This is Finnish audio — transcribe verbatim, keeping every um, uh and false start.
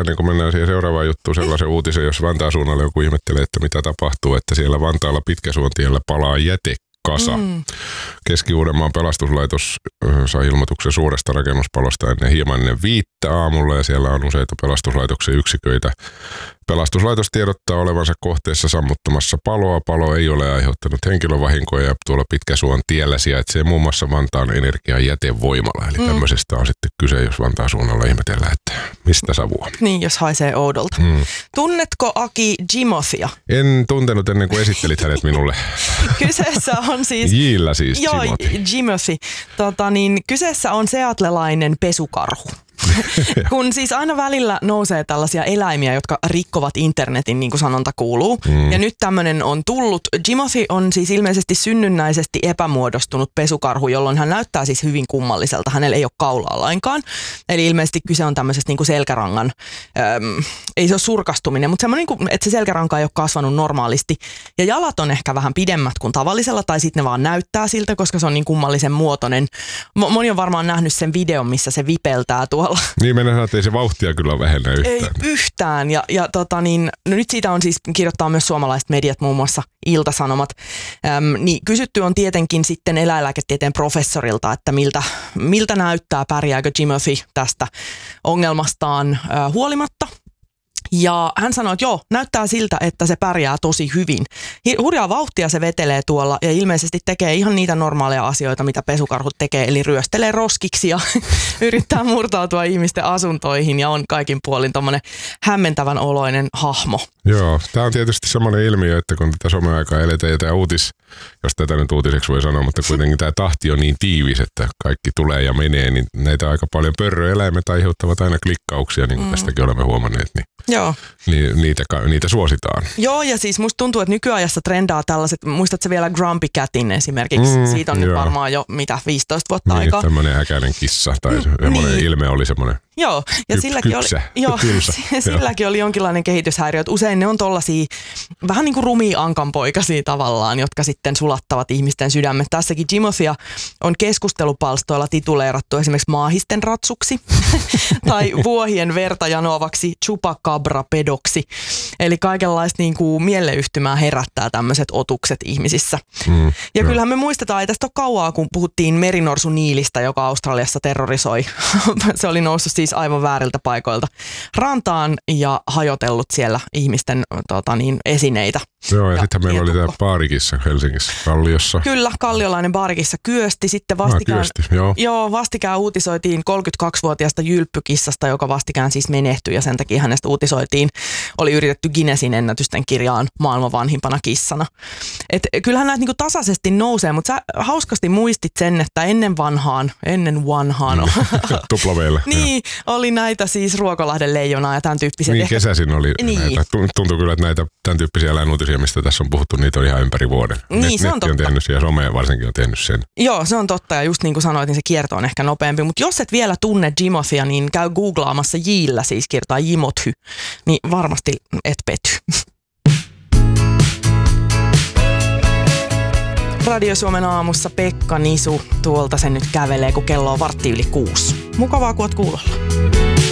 ennen kuin mennään siihen seuraavaan juttuun, sellaisen uutisen, jos Vantaan suunnalla joku ihmettelee, että mitä tapahtuu, että siellä Vantaalla Pitkäsuontiellä palaa jätekasa. Mm. Keski-Uudenmaan pelastuslaitos sai ilmoituksen suuresta rakennuspalosta ennen hieman ennen viittä aamulla ja siellä on useita pelastuslaitoksen yksiköitä. Pelastuslaitos tiedottaa olevansa kohteessa sammuttamassa paloa. Palo ei ole aiheuttanut henkilövahinkoja ja tuolla Pitkäsuon tiellä sijaitsee muun muassa Vantaan energiajätevoimala. Eli mm. tämmöisestä on sitten kyse, jos Vantaan suunnalla ihmetellään, että mistä savua. Niin, jos haisee oudolta. Mm. Tunnetko Aki Jimothia? En tuntenut ennen kuin esittelit hänet minulle. Kyseessä on siis... Jillä siis Joo, Jimothi. Jimothi. Tota, niin, kyseessä on seatlelainen pesukarhu. Kun siis aina välillä nousee tällaisia eläimiä, jotka rikkovat internetin, niin kuin sanonta kuuluu. Mm. Ja nyt tämmöinen on tullut. Jimothi on siis ilmeisesti synnynnäisesti epämuodostunut pesukarhu, jolloin hän näyttää siis hyvin kummalliselta. Hänellä ei ole kaulaa lainkaan. Eli ilmeisesti kyse on tämmöisestä niin kuin selkärangan, äm, ei se ole surkastuminen, mutta semmoinen, niin kuin, että se selkäranka ei ole kasvanut normaalisti. Ja jalat on ehkä vähän pidemmät kuin tavallisella, tai sitten ne vaan näyttää siltä, koska se on niin kummallisen muotoinen. Moni on varmaan nähnyt sen videon, missä se vipeltää tuolla. Niin mennään, että ei se vauhtia kyllä vähennä yhtään. Ei yhtään. Ja, ja tota niin, no nyt siitä on siis kirjoittaa myös suomalaiset mediat, muun muassa Ilta-Sanomat. Äm, niin kysytty on tietenkin sitten eläinlääketieteen professorilta, että miltä, miltä näyttää, pärjääkö Jimothi tästä ongelmastaan äh, huolimatta. Ja hän sanoi, että joo, näyttää siltä, että se pärjää tosi hyvin. Hurjaa vauhtia se vetelee tuolla ja ilmeisesti tekee ihan niitä normaaleja asioita, mitä pesukarhut tekee. Eli ryöstelee roskiksi ja yrittää murtautua ihmisten asuntoihin ja on kaikin puolin tommonen hämmentävän oloinen hahmo. Joo, tämä on tietysti semmoinen ilmiö, että kun tätä someaikaa eletään ja tämä uutis, jos tätä nyt uutiseksi voi sanoa, mutta kuitenkin tämä tahti on niin tiivis, että kaikki tulee ja menee, niin näitä aika paljon pörröeläimet aiheuttavat aina klikkauksia, niin kuin mm. tästäkin olemme huomanneet, niin, Joo. niin niitä, niitä suositaan. Joo, ja siis musta tuntuu, että nykyajassa trendaa tällaiset, muistatko vielä Grumpy Catin esimerkiksi, mm, siitä on joo. nyt varmaan jo mitä, viisitoista vuotta niin, aikaa. Tämmöinen äkäinen kissa tai mm, semmoinen niin. ilme oli semmoinen. Joo, ja Kyp, silläkin, oli, joo, silläkin oli jonkinlainen kehityshäiriö. Usein ne on tollaisia vähän niin kuin rumia ankanpoikasia tavallaan, jotka sitten sulattavat ihmisten sydämet. Tässäkin Jimothia on keskustelupalstoilla tituleerattu esimerkiksi maahisten ratsuksi tai vuohien verta janoavaksi chupacabra-pedoksi. Eli kaikenlaista niin kuin mieleyhtymää herättää tämmöiset otukset ihmisissä. Mm, ja jo. Kyllähän me muistetaan, ei tästä ole kauaa, kun puhuttiin merinorsu-niilistä, joka Australiassa terrorisoi. Se oli noussut siis aivan vääriltä paikoilta rantaan ja hajotellut siellä ihmisten tota niin, esineitä. Joo, ja, ja sitten meillä oli tämä baarikissa Helsingissä, Kalliossa. Kyllä, kalliolainen baarikissa kyösti. Sitten vastikään, ah, kyösti, joo. Joo, vastikään uutisoitiin kolmekymmentäkaksivuotiaasta jylppykissasta, joka vastikään siis menehtyi ja sen takia hänestä uutisoitiin. Oli yritetty Guinnessin ennätysten kirjaan maailman vanhimpana kissana. Et kyllähän näitä niinku tasaisesti nousee, mutta sä hauskasti muistit sen, että ennen vanhaan, ennen vanhaan on. Tuplaveillä. Niin, oli näitä siis Ruokolahden leijonaa ja tämän tyyppisiä. Niin, ehkä kesäisin oli niin. näitä. Tuntuu kyllä, että näitä tämän tyyppisiä eläinuutisia, mistä tässä on puhuttu, niitä on ihan ympäri vuoden. Niin, Net, se on netti on tehnyt ja some varsinkin on tehnyt sen. Joo, se on totta ja just niin kuin sanoit, niin se kierto on ehkä nopeampi. Mutta jos et vielä tunne Jimothia, niin käy googlaamassa Jillä, siis kirjoittaa Jimothy, niin varmasti et pety. Radio Suomen aamussa Pekka Nisu tuolta se nyt kävelee, kun kello on vartti yli kuusi. Mukavaa, kun oot kuulolla.